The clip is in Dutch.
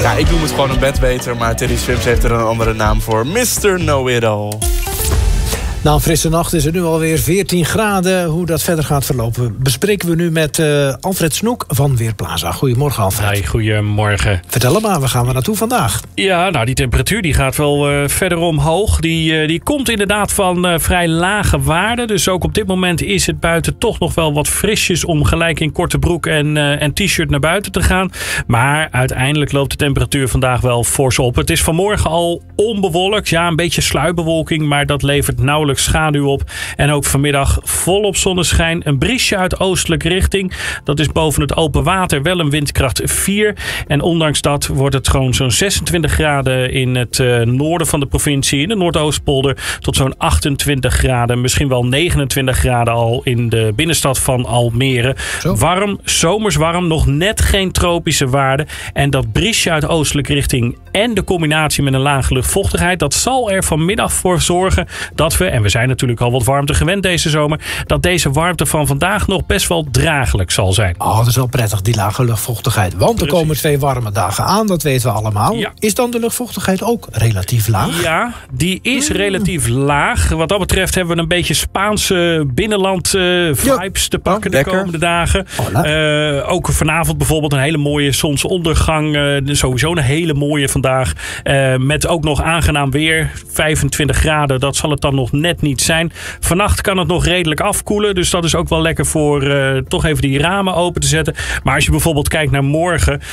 Ja, ik noem het gewoon een bedweter, maar Teddy Swims heeft er een andere naam voor. Mr. Know-It-All. Na een frisse nacht is het nu alweer 14 graden. Hoe dat verder gaat verlopen bespreken we nu met Alfred Snoek van Weerplaza. Goedemorgen, Alfred. Hey, goedemorgen. Vertel maar, waar gaan we naartoe vandaag? Ja, nou die temperatuur die gaat wel verder omhoog. Die komt inderdaad van vrij lage waarden. Dus ook op dit moment is het buiten toch nog wel wat frisjes om gelijk in korte broek en t-shirt naar buiten te gaan. Maar uiteindelijk loopt de temperatuur vandaag wel fors op. Het is vanmorgen al onbewolkt. Ja, een beetje sluierbewolking, maar dat levert nauwelijks schaduw op. En ook vanmiddag volop zonneschijn. Een briesje uit oostelijke richting. Dat is boven het open water wel een windkracht 4. En ondanks dat wordt het gewoon zo'n 26 graden in het noorden van de provincie. In de Noordoostpolder tot zo'n 28 graden. Misschien wel 29 graden al in de binnenstad van Almere. Zo. Warm, zomers warm. Nog net geen tropische waarden. En dat briesje uit oostelijke richting en de combinatie met een lage luchtvochtigheid, dat zal er vanmiddag voor zorgen dat we, en we zijn natuurlijk al wat warmte gewend deze zomer, dat deze warmte van vandaag nog best wel draaglijk zal zijn. Oh, dat is wel prettig, die lage luchtvochtigheid. Want er komen 2 warme dagen aan, dat weten we allemaal. Ja. Is dan de luchtvochtigheid ook relatief laag? Ja, die is relatief laag. Wat dat betreft hebben we een beetje Spaanse binnenland vibes te pakken de komende dagen. Ook vanavond bijvoorbeeld een hele mooie zonsondergang. Sowieso een hele mooie vandaag. Met ook nog aangenaam weer. 25 graden, dat zal het dan nog net niet zijn. Vannacht kan het nog redelijk afkoelen. Dus dat is ook wel lekker voor toch even die ramen open te zetten. Maar als je bijvoorbeeld kijkt naar morgen,